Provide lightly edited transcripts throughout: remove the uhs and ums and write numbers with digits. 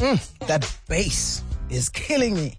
That bass is killing me.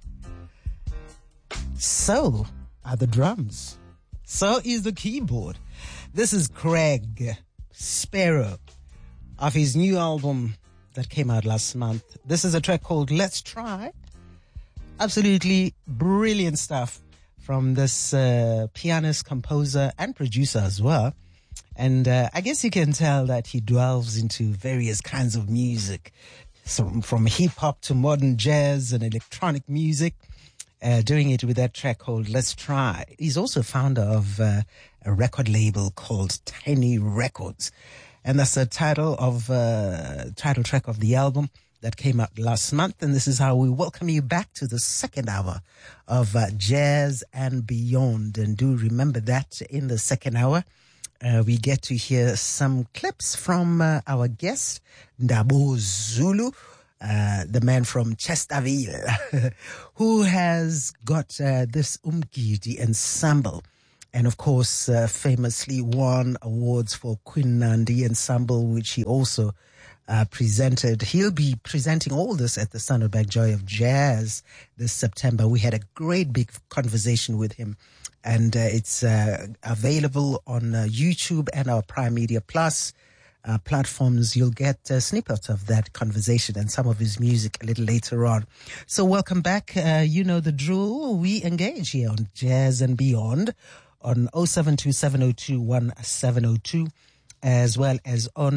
So are the drums. So is the keyboard. This is Craig Sparrow of his new album that came out last month. This is a track called Let's Try. Absolutely brilliant stuff from this pianist, composer, and producer as well. And I guess you can tell that he delves into various kinds of music, from hip-hop to modern jazz and electronic music, doing it with that track called Let's Try. He's also founder of a record label called Tiny Records. And that's the title track of the album that came out last month. And this is how we welcome you back to the second hour of Jazz and Beyond. And do remember that in the second hour, we get to hear some clips from our guest, Ndabo Zulu, the man from Chesterville, who has got this Umgidi ensemble. And of course, famously won awards for Queen Nandi ensemble, which he also presented. He'll be presenting all this at the Standard Joy of Jazz this September. We had a great big conversation with him. And it's available on YouTube and our Prime Media Plus platforms. You'll get snippets of that conversation and some of his music a little later on. So welcome back. You know the drill. We engage here on Jazz and Beyond on 0727021702, as well as on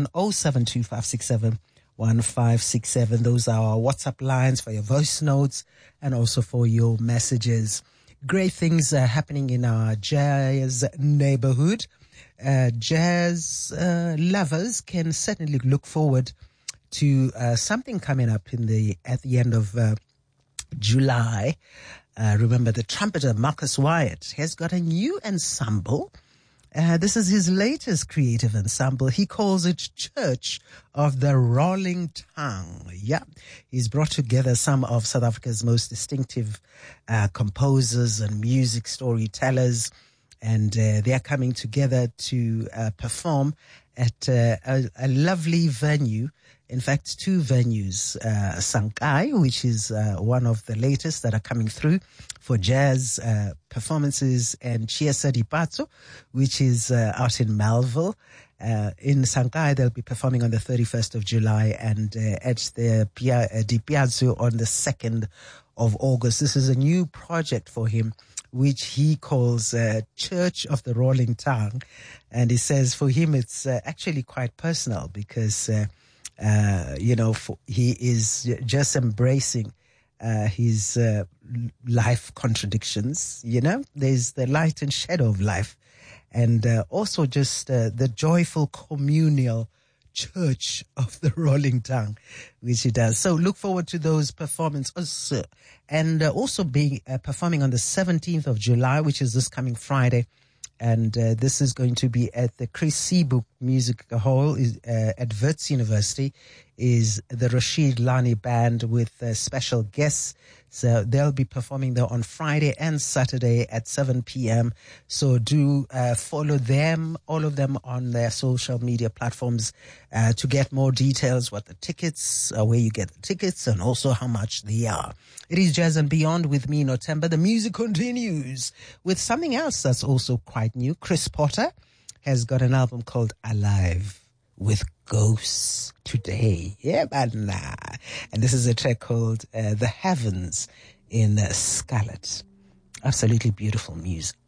0725671567. Those are our WhatsApp lines for your voice notes and also for your messages. Great things are happening in our jazz neighborhood. Jazz lovers can certainly look forward to something coming up at the end of July. Remember, the trumpeter Marcus Wyatt has got a new ensemble. This is his latest creative ensemble. He calls it Church of the Rolling Tongue. Yeah, he's brought together some of South Africa's most distinctive composers and music storytellers, and they are coming together to perform at a lovely venue. In fact, two venues, Sankai, which is one of the latest that are coming through for jazz performances, and Chiesa di Pazzo, which is out in Melville. In Sankai, they'll be performing on the 31st of July, and at the Di Piazzo on the 2nd of August. This is a new project for him, which he calls Church of the Rolling Tongue. And he says for him it's actually quite personal because he is just embracing his life contradictions. There's the light and shadow of life, and also just the joyful communal Church of the Rolling Tongue, which he does. So look forward to those performances, and also being performing on the 17th of July, which is this coming Friday. And this is going to be at the Chris Seabook Music Hall at Wits University, is the Rashid Lani Band with special guests. So they'll be performing there on Friday and Saturday at 7 p.m. So do follow them, all of them, on their social media platforms to get more details, what the tickets, where you get the tickets, and also how much they are. It is Jazz and Beyond with me, Notemba. The music continues with something else that's also quite new. Chris Potter has got an album called Alive with Ghosts today. Yeah, man. And this is a track called The Heavens in Scarlet. Absolutely beautiful music.